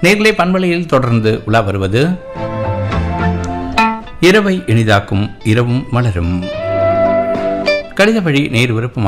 நேர்களை பண்பலையில் தொடர்ந்து உலா வருவது இரவை இனிதாக்கும் இரவும் மலரும் கடித வழி நேர் விருப்பம்